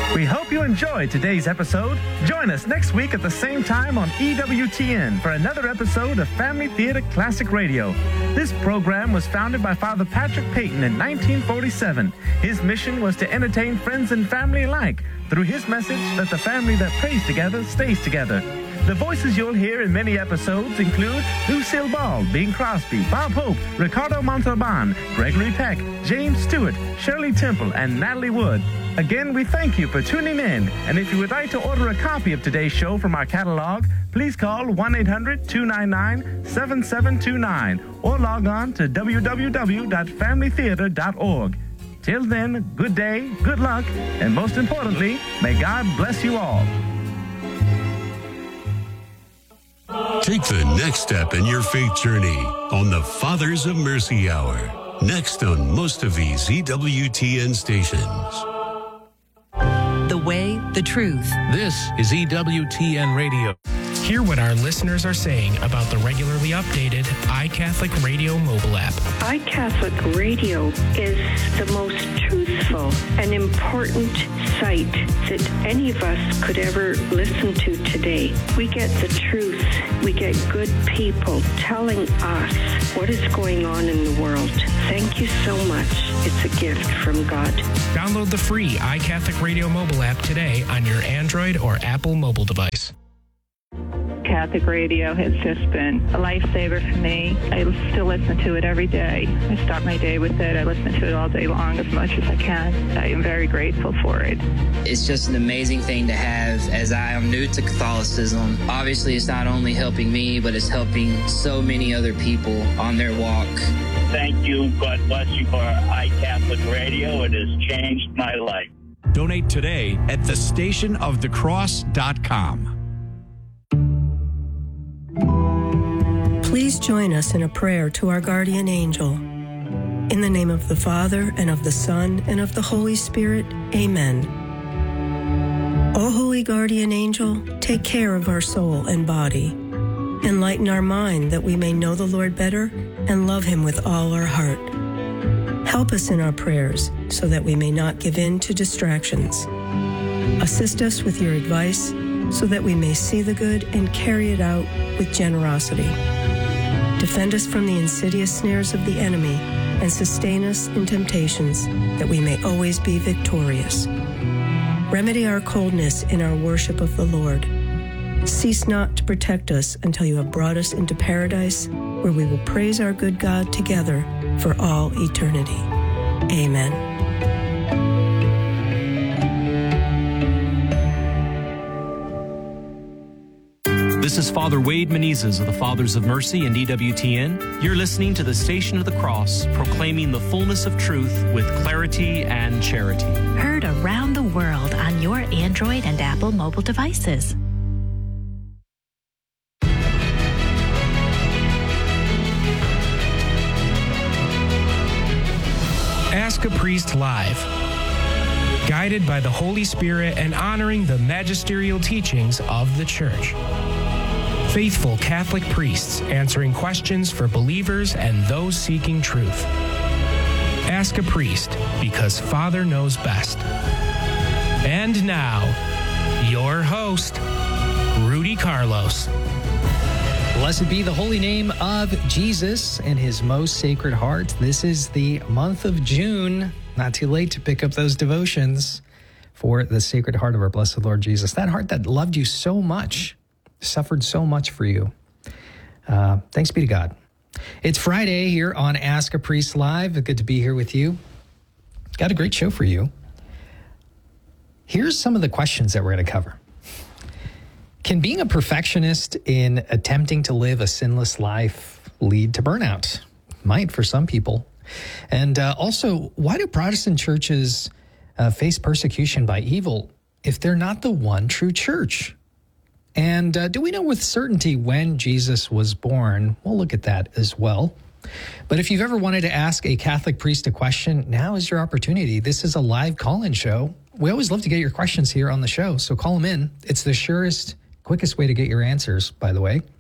We hope you enjoyed today's episode. Join us next week at the same time on EWTN for another episode of Family Theater Classic Radio. This program was founded by Father Patrick Peyton in 1947. His mission was to entertain friends and family alike through his message that the family that prays together stays together. The voices you'll hear in many episodes include Lucille Ball, Bing Crosby, Bob Hope, Ricardo Montalban, Gregory Peck, James Stewart, Shirley Temple, and Natalie Wood. Again, we thank you for tuning in, and if you would like to order a copy of today's show from our catalog, please call 1-800-299-7729 or log on to www.familytheater.org. Till then, good day, good luck, and most importantly, may God bless you all. Take the next step in your faith journey on the Fathers of Mercy Hour. Next on most of these EWTN stations. The way, the truth. This is EWTN Radio. Hear what our listeners are saying about the regularly updated iCatholic Radio mobile app. iCatholic Radio is the most truthful and important site that any of us could ever listen to today. We get the truth. We get good people telling us what is going on in the world. Thank you so much. It's a gift from God. Download the free iCatholic Radio mobile app today on your Android or Apple mobile device. Catholic radio has just been a lifesaver for me. I still listen to it every day. I start my day with it. I listen to it all day long as much as I can. I am very grateful for it. It's just an amazing thing to have, as I am new to Catholicism. Obviously, it's not only helping me, but it's helping so many other people on their walk. Thank you. God bless you for iCatholic Radio. It has changed my life. Donate today at thestationofthecross.com. Please join us in a prayer to our guardian angel. In the name of the Father, and of the Son, and of the Holy Spirit, amen. O holy guardian angel, take care of our soul and body. Enlighten our mind that we may know the Lord better and love him with all our heart. Help us in our prayers so that we may not give in to distractions. Assist us with your advice so that we may see the good and carry it out with generosity. Defend us from the insidious snares of the enemy and sustain us in temptations that we may always be victorious. Remedy our coldness in our worship of the Lord. Cease not to protect us until you have brought us into paradise, where we will praise our good God together for all eternity. Amen. This is Father Wade Menezes of the Fathers of Mercy and EWTN. You're listening to the Station of the Cross, proclaiming the fullness of truth with clarity and charity. Heard around the world on your Android and Apple mobile devices. Ask a Priest Live. Guided by the Holy Spirit and honoring the magisterial teachings of the Church. Faithful Catholic priests answering questions for believers and those seeking truth. Ask a Priest, because Father knows best. And now, your host, Rudy Carlos. Blessed be the holy name of Jesus and his most sacred heart. This is the month of June. Not too late to pick up those devotions for the Sacred Heart of our blessed Lord Jesus. That heart that loved you so much, suffered so much for you. Thanks be to God. It's Friday here on Ask a Priest Live. Good to be here with you. Got a great show for you. Here's some of the questions that we're going to cover. Can being a perfectionist in attempting to live a sinless life lead to burnout? Might for some people. And also, why do Protestant churches face persecution by evil if they're not the one true church? And do we know with certainty when Jesus was born? We'll look at that as well. But if you've ever wanted to ask a Catholic priest a question, now is your opportunity. This is a live call-in show. We always love to get your questions here on the show, so call them in. It's the surest, quickest way to get your answers, by the way.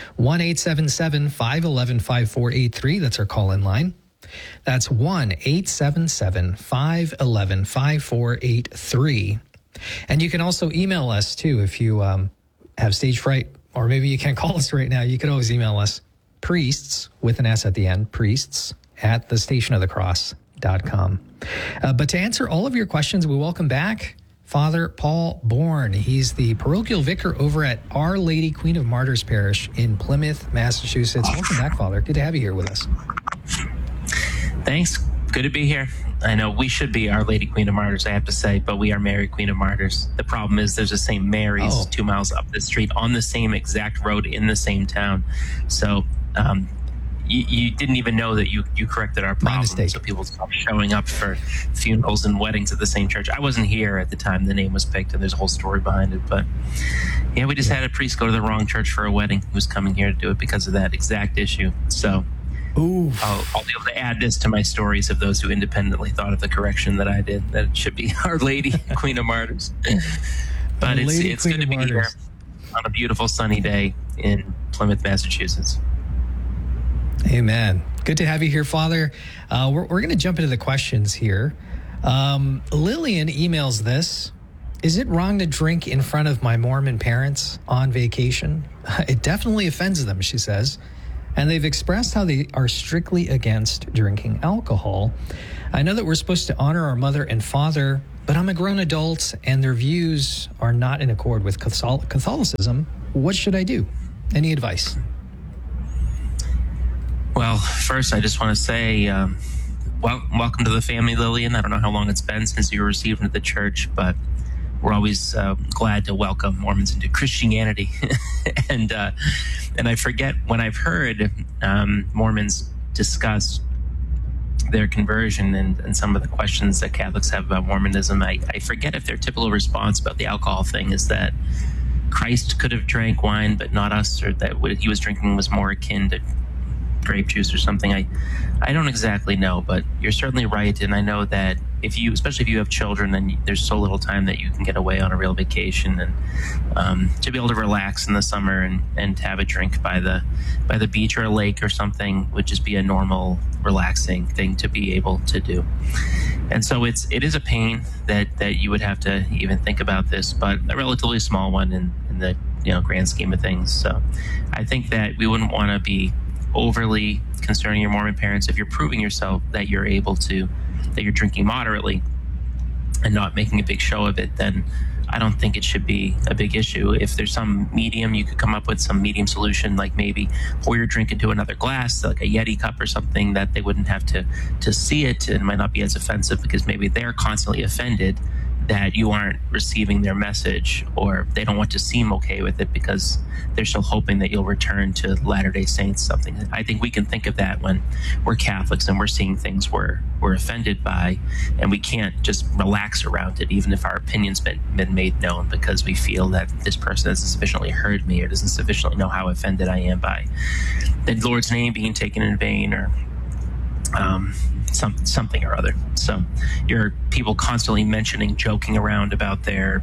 1-877-511-5483. That's our call-in line. That's 1-877-511-5483. And you can also email us, too, if you have stage fright, or maybe you can't call us right now. You could always email us, priests, with an S at the end, priests@thestationofthecross.com. But to answer all of your questions, we welcome back Father Paul Bourne. He's the parochial vicar over at Our Lady Queen of Martyrs Parish in Plymouth, Massachusetts. Welcome back, Father. Good to have you here with us. Thanks. Good to be here. I know we should be Our Lady Queen of Martyrs, I have to say, but we are Mary Queen of Martyrs. The problem is there's a St. Mary's 2 miles up the street on the same exact road in the same town. So you didn't even know that you corrected our problem. So people stopped showing up for funerals and weddings at the same church. I wasn't here at the time the name was picked, and there's a whole story behind it. But yeah, we just had a priest go to the wrong church for a wedding who was coming here to do it because of that exact issue. So I'll be able to add this to my stories of those who independently thought of the correction that I did, that it should be Our Lady Queen of Martyrs. But it's good to be here on a beautiful sunny day in Plymouth, Massachusetts. Amen. Good to have you here, Father. We're going to jump into the questions here. Lillian emails this. Is it wrong to drink in front of my Mormon parents on vacation? It definitely offends them, she says. And they've expressed how they are strictly against drinking alcohol. I know that we're supposed to honor our mother and father, but I'm a grown adult and their views are not in accord with Catholicism. What should I do? Any advice? Well, first, I just want to say, welcome to the family, Lillian. I don't know how long it's been since you were received into the church, but we're always glad to welcome Mormons into Christianity. and I forget, when I've heard Mormons discuss their conversion and some of the questions that Catholics have about Mormonism, I forget if their typical response about the alcohol thing is that Christ could have drank wine, but not us, or that what he was drinking was more akin to grape juice or something. I don't exactly know, but you're certainly right. And I know that especially if you have children, then there's so little time that you can get away on a real vacation, and to be able to relax in the summer and have a drink by the beach or a lake or something would just be a normal, relaxing thing to be able to do. And so it is a pain that you would have to even think about this, but a relatively small one in the grand scheme of things. So I think that we wouldn't want to be overly concerning your Mormon parents. If you're proving yourself that you're drinking moderately and not making a big show of it, then I don't think it should be a big issue. If there's some medium, you could come up with some medium solution, like maybe pour your drink into another glass, like a Yeti cup or something, that they wouldn't have to see it, and might not be as offensive, because maybe they're constantly offended that you aren't receiving their message, or they don't want to seem okay with it because they're still hoping that you'll return to Latter-day Saints something. I think we can think of that when we're Catholics and we're seeing things we're offended by, and we can't just relax around it, even if our opinion's been made known, because we feel that this person hasn't sufficiently heard me or doesn't sufficiently know how offended I am by the Lord's name being taken in vain, or something or other. So you're people constantly mentioning, joking around about their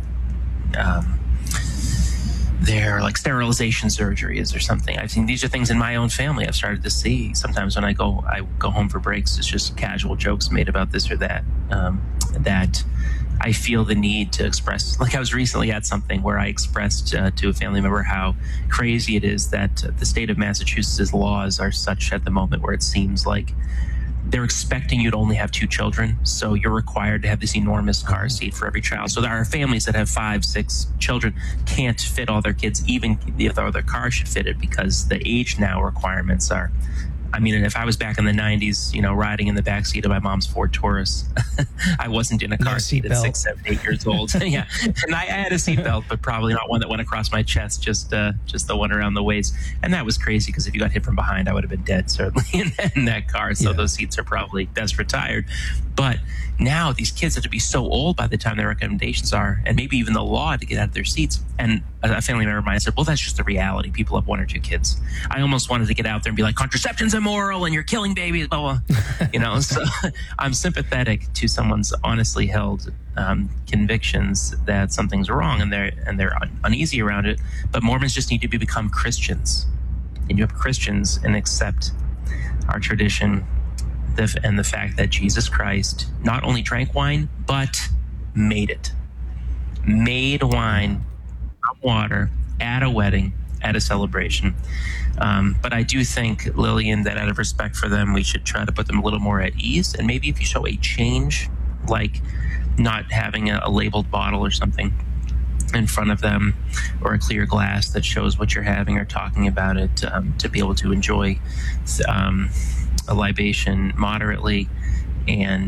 like sterilization surgeries or something. I've seen these are things in my own family I've started to see. Sometimes when I go home for breaks, it's just casual jokes made about this or that, that I feel the need to express. Like I was recently at something where I expressed to a family member how crazy it is that the state of Massachusetts' laws are such at the moment where it seems like they're expecting you to only have 2 children, so you're required to have this enormous car seat for every child. So there are families that have 5, 6 children can't fit all their kids, even if their car should fit it, because the age now requirements are. I mean, if I was back in the 90s, riding in the backseat of my mom's Ford Taurus, I wasn't in a car seat at 6, 7, 8 years old. Yeah, and I had a seatbelt, but probably not one that went across my chest, just the one around the waist. And that was crazy, because if you got hit from behind, I would have been dead, certainly, in that car. So those seats are probably best retired. But now these kids have to be so old by the time their recommendations are, and maybe even the law, to get out of their seats. And a family member of mine said, well, that's just the reality. People have 1 or 2 kids. I almost wanted to get out there and be like, contraception's immoral and you're killing babies, blah, blah. So I'm sympathetic to someone's honestly held convictions that something's wrong, and they're uneasy around it. But Mormons just need to become Christians. And you have Christians and accept our tradition and the fact that Jesus Christ not only drank wine, but made it. made wine from water at a wedding, at a celebration. But I do think, Lillian, that out of respect for them, we should try to put them a little more at ease. And maybe if you show a change, like not having a labeled bottle or something in front of them, or a clear glass that shows what you're having or talking about it, to be able to enjoy a libation moderately, and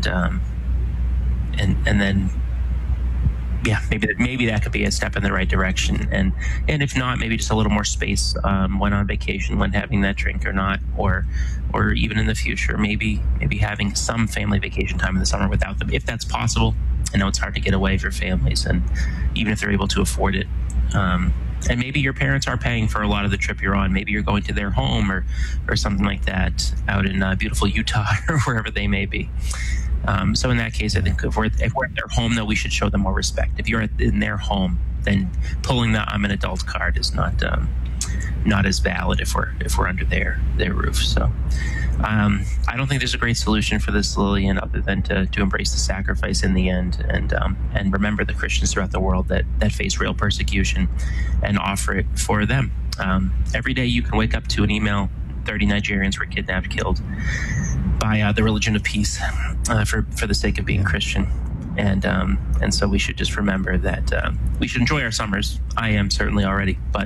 then, yeah, maybe that could be a step in the right direction. And if not, maybe just a little more space when on vacation, when having that drink or not, or even in the future, maybe having some family vacation time in the summer without them, if that's possible. I know it's hard to get away for families, and even if they're able to afford it. And maybe your parents are paying for a lot of the trip you're on. Maybe you're going to their home or something like that out in beautiful Utah or wherever they may be. So in that case, I think if we're at their home, though, we should show them more respect. If you're in their home, then pulling the "I'm an adult" card is not as valid if we're under their roof. So I don't think there's a great solution for this, Lillian, other than to embrace the sacrifice in the end, and remember the Christians throughout the world that face real persecution, and offer it for them. Every day you can wake up to an email: 30 Nigerians were kidnapped, killed by the religion of peace for the sake of being Christian. And so we should just remember that we should enjoy our summers. I am certainly already, but